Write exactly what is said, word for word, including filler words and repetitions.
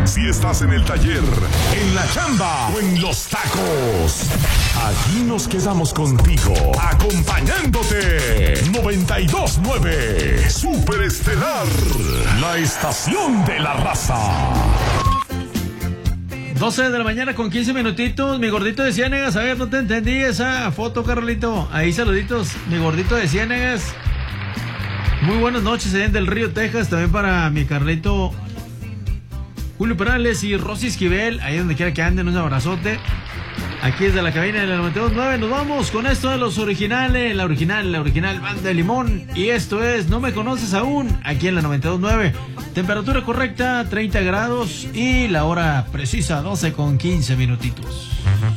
Si estás en el taller, en la chamba o en los tacos, aquí nos quedamos contigo, acompañándote. noventa y dos nueve Super Estelar, la estación de la raza. doce de la mañana con quince minutitos. Mi gordito de Ciénegas, a ver, no te entendí esa foto, Carlito. Ahí saluditos, mi gordito de Ciénegas. Muy buenas noches, allá en Del Río, Texas. También para mi Carlito Julio Perales y Rosy Esquivel, ahí donde quiera que anden, un abrazote. Aquí desde la cabina de la noventa y dos nueve nos vamos con esto de los originales, la original, la original Banda de Limón. Y esto es No Me Conoces Aún, aquí en la noventa y dos nueve. Temperatura correcta, treinta grados y la hora precisa, doce con quince minutitos.